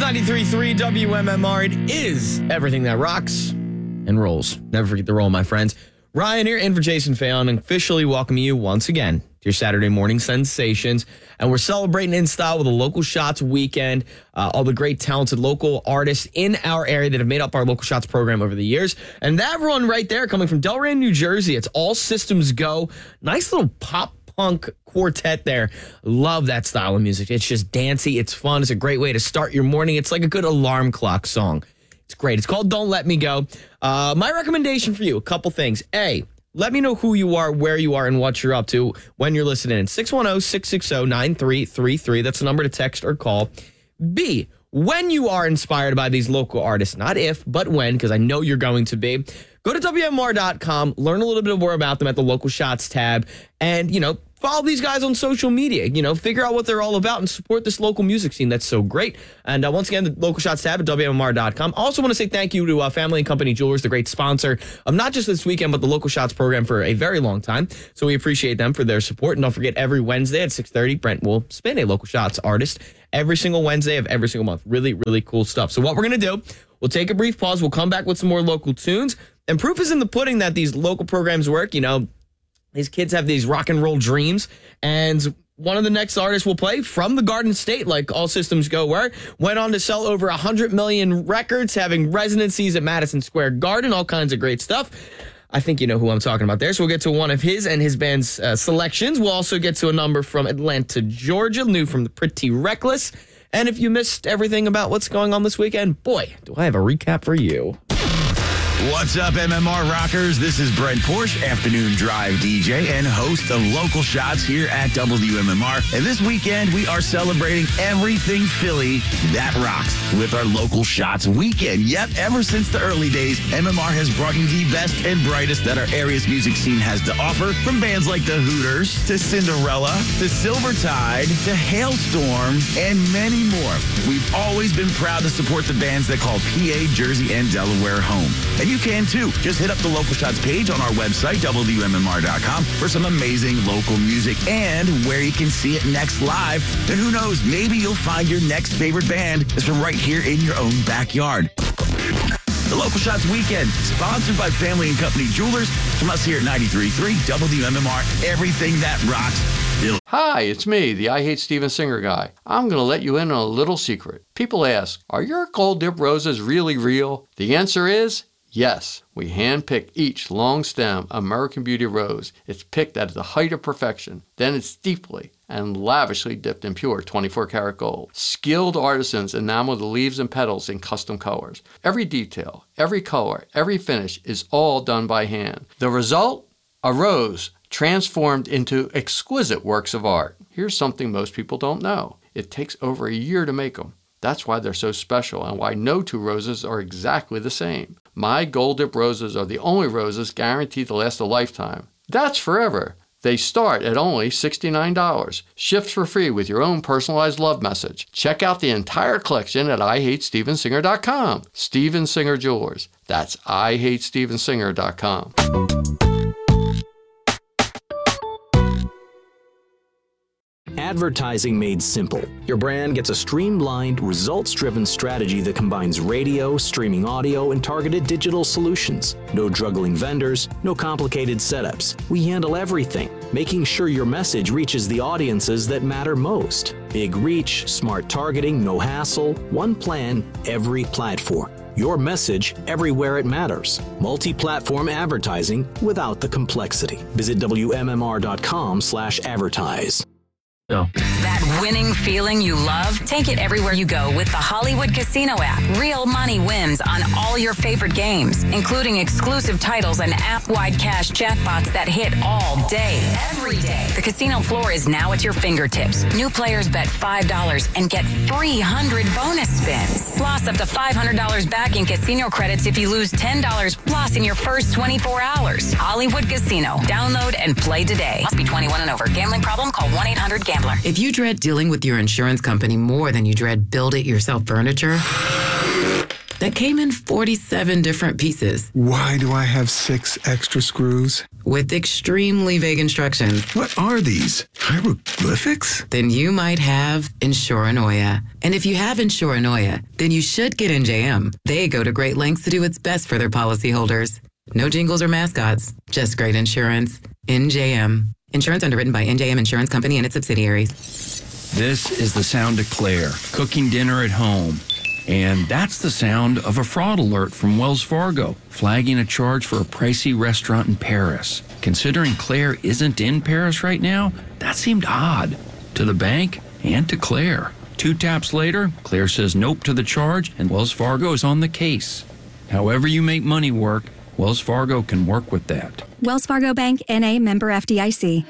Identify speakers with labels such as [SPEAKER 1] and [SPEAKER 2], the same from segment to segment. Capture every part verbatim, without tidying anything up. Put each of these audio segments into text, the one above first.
[SPEAKER 1] ninety-three point three W M M R. It is everything that rocks and rolls. Never forget the roll, my friends. Ryan here, in for Jason Fayon, and officially welcoming you once again to your Saturday morning sensations. And we're celebrating in style with a Local Shots weekend. Uh, all the great, talented local artists in our area that have made up our Local Shots program over the years. And that one right there, coming from Delray, New Jersey, it's All Systems Go. Nice little pop punk quartet there. Love that style of music. It's just dancey. It's fun. It's a great way to start your morning. It's like a good alarm clock song. It's great. It's called Don't Let Me Go. Uh, my recommendation for you, a couple things. A, let me know who you are, where you are, and what you're up to when you're listening. six one zero, six six zero, nine three three three. That's the number to text or call. B, when you are inspired by these local artists, not if, but when, because I know you're going to be, go to W M R dot com, learn a little bit more about them at the Local Shots tab, and, you know, follow these guys on social media, you know, figure out what they're all about and support this local music scene. That's so great. And uh, once again, the Local Shots tab at W M R dot com. I also want to say thank you to uh, Family and Company Jewelers, the great sponsor of not just this weekend, but the Local Shots program for a very long time. So we appreciate them for their support. And don't forget, every Wednesday at six thirty, Brent will spin a Local Shots artist every single Wednesday of every single month. Really, really cool stuff. So what we're going to do, we'll take a brief pause. We'll come back with some more local tunes. And proof is in the pudding that these local programs work. You know, these kids have these rock and roll dreams, and one of the next artists we'll play from the Garden State, like All Systems Go were, went on to sell over one hundred million records, having residencies at Madison Square Garden, all kinds of great stuff. I think you know who I'm talking about there. So we'll get to one of his and his band's uh, selections. We'll also get to a number from Atlanta, Georgia, new from the Pretty Reckless. And if you missed everything about what's going on this weekend, boy, do I have a recap for you.
[SPEAKER 2] What's up, M M R Rockers? This is Brent Porsche, afternoon drive D J and host of Local Shots here at W M M R. And this weekend, we are celebrating everything Philly that rocks with our Local Shots weekend. Yep, ever since the early days, M M R has brought you the best and brightest that our area's music scene has to offer, from bands like the Hooters, to Cinderella, to Silvertide, to Hailstorm, and many more. We've always been proud to support the bands that call P A, Jersey, and Delaware home. And you can too. Just hit up the Local Shots page on our website, W M M R dot com, for some amazing local music and where you can see it next live. And who knows, maybe you'll find your next favorite band is from right here in your own backyard. The Local Shots weekend, sponsored by Family and Company Jewelers, from us here at ninety-three point three W M M R, everything that rocks.
[SPEAKER 3] Hi, it's me, the I Hate Steven Singer guy. I'm going to let you in on a little secret. People ask, are your gold dip roses really real? The answer is yes. We hand-pick each long-stem American Beauty rose. It's picked at the height of perfection. Then it's deeply and lavishly dipped in pure twenty-four karat gold. Skilled artisans enamel the leaves and petals in custom colors. Every detail, every color, every finish is all done by hand. The result? A rose transformed into exquisite works of art. Here's something most people don't know. It takes over a year to make them. That's why they're so special and why no two roses are exactly the same. My Gold Dip roses are the only roses guaranteed to last a lifetime. That's forever. They start at only sixty-nine dollars. Shipped for free with your own personalized love message. Check out the entire collection at I hate steven singer dot com. Steven Singer Jewelers. That's I hate steven singer dot com.
[SPEAKER 4] Advertising made simple. Your brand gets a streamlined, results-driven strategy that combines radio, streaming audio, and targeted digital solutions. No juggling vendors, no complicated setups. We handle everything, making sure your message reaches the audiences that matter most. Big reach, smart targeting, no hassle, one plan, every platform. Your message everywhere it matters. Multi-platform advertising without the complexity. Visit W M M R dot com slash advertise.
[SPEAKER 1] No.
[SPEAKER 5] That winning feeling you love? Take it everywhere you go with the Hollywood Casino app. Real money wins on all your favorite games, including exclusive titles and app-wide cash jackpots that hit all day, every day. The casino floor is now at your fingertips. New players bet five dollars and get three hundred bonus spins. Plus up to five hundred dollars back in casino credits if you lose ten dollars plus in your first twenty-four hours. Hollywood Casino. Download and play today. Must be twenty-one and over. Gambling problem? Call one eight hundred gambler.
[SPEAKER 6] If you dread dealing with your insurance company more than you dread build-it-yourself furniture, that came in forty-seven different pieces.
[SPEAKER 7] Why do I have six extra screws?
[SPEAKER 6] With extremely vague instructions.
[SPEAKER 7] What are these? Hieroglyphics?
[SPEAKER 6] Then you might have Insuranoia. And if you have Insuranoia, then you should get N J M. They go to great lengths to do what's best for their policyholders. No jingles or mascots, just great insurance. N J M. Insurance underwritten by N J M Insurance Company and its subsidiaries.
[SPEAKER 8] This is the sound of Claire, cooking dinner at home. And that's the sound of a fraud alert from Wells Fargo, flagging a charge for a pricey restaurant in Paris. Considering Claire isn't in Paris right now, that seemed odd to the bank and to Claire. Two taps later, Claire says nope to the charge, and Wells Fargo is on the case. However you make money work, Wells Fargo can work with that.
[SPEAKER 9] Wells Fargo Bank, N A, member F D I C.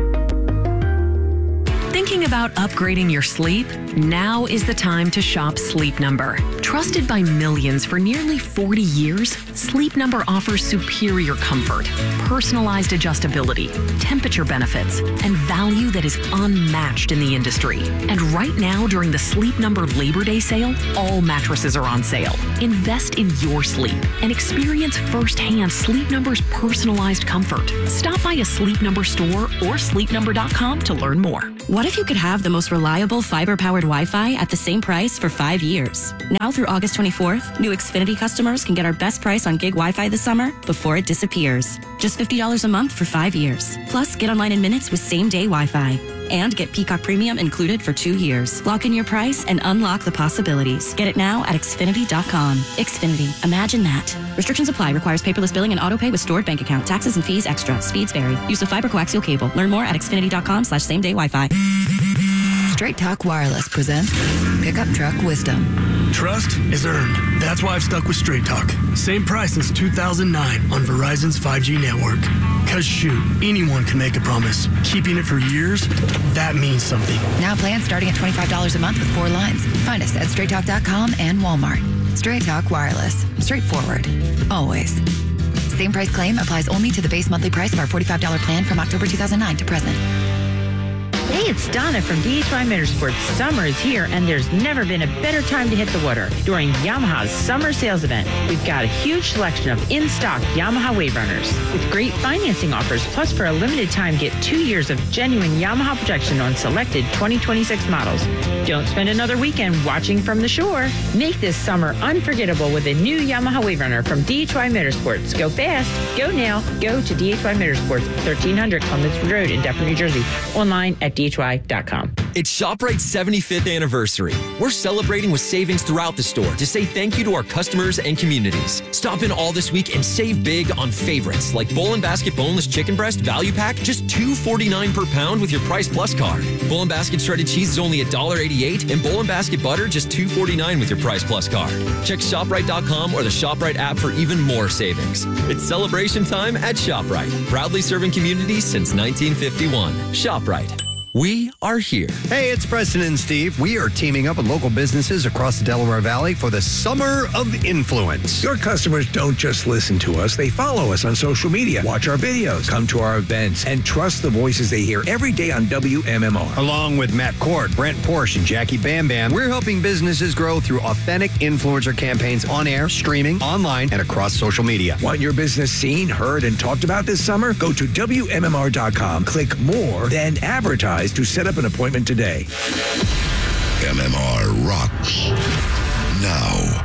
[SPEAKER 10] Thinking about upgrading your sleep? Now is the time to shop Sleep Number. Trusted by millions for nearly forty years, Sleep Number offers superior comfort, personalized adjustability, temperature benefits, and value that is unmatched in the industry. And right now, during the Sleep Number Labor Day sale, all mattresses are on sale. Invest in your sleep and experience firsthand Sleep Number's personalized comfort. Stop by a Sleep Number store or sleep number dot com to learn more.
[SPEAKER 11] What if you could have the most reliable fiber-powered Wi-Fi at the same price for five years? Now through August twenty-fourth, new Xfinity customers can get our best price on gig Wi-Fi this summer before it disappears. Just fifty dollars a month for five years. Plus, get online in minutes with same-day Wi-Fi. And get Peacock Premium included for two years. Lock in your price and unlock the possibilities. Get it now at Xfinity dot com. Xfinity. Imagine that. Restrictions apply. Requires paperless billing and autopay with stored bank account. Taxes and fees extra. Speeds vary. Use of fiber coaxial cable. Learn more at Xfinity dot com slash same day Wi-Fi.
[SPEAKER 12] Straight Talk Wireless presents Pickup Truck Wisdom.
[SPEAKER 13] Trust is earned. That's why I've stuck with Straight Talk. Same price since two thousand nine on Verizon's five G network. Cause shoot, anyone can make a promise. Keeping it for years, that means something.
[SPEAKER 12] Now plans starting at twenty-five dollars a month with four lines. Find us at straight talk dot com and Walmart. Straight Talk Wireless. Straightforward. Always. Same price claim applies only to the base monthly price of our forty-five dollars plan from October two thousand nine to present.
[SPEAKER 14] Hey, it's Donna from D H Y Motorsports. Summer is here, and there's never been a better time to hit the water during Yamaha's summer sales event. We've got a huge selection of in-stock Yamaha Wave Runners with great financing offers. Plus, for a limited time, get two years of genuine Yamaha protection on selected twenty twenty-six models. Don't spend another weekend watching from the shore. Make this summer unforgettable with a new Yamaha Wave Runner from D H Y Motorsports. Go fast. Go now. Go to D H Y Motorsports, thirteen hundred Columbus Road in Deptford, New Jersey. Online at D H Y dot com.
[SPEAKER 15] It's ShopRite's seventy-fifth anniversary. We're celebrating with savings throughout the store to say thank you to our customers and communities. Stop in all this week and save big on favorites like Bowl and Basket Boneless Chicken Breast Value Pack, just two forty-nine per pound with your Price Plus card. Bowl and Basket Shredded Cheese is only one eighty-eight, and Bowl and Basket Butter just two forty-nine with your Price Plus card. Check ShopRite dot com or the ShopRite app for even more savings. It's celebration time at ShopRite. Proudly serving communities since nineteen fifty-one. ShopRite. We are here.
[SPEAKER 16] Hey, it's Preston and Steve. We are teaming up with local businesses across the Delaware Valley for the Summer of Influence.
[SPEAKER 17] Your customers don't just listen to us, they follow us on social media, watch our videos, come to our events, and trust the voices they hear every day on W M M R.
[SPEAKER 16] Along with Matt Cord, Brent Porsche, and Jackie Bam Bam, we're helping businesses grow through authentic influencer campaigns on air, streaming, online, and across social media.
[SPEAKER 17] Want your business seen, heard, and talked about this summer? Go to W M M R dot com, click more, then advertise to set up an appointment today.
[SPEAKER 18] M M R rocks now.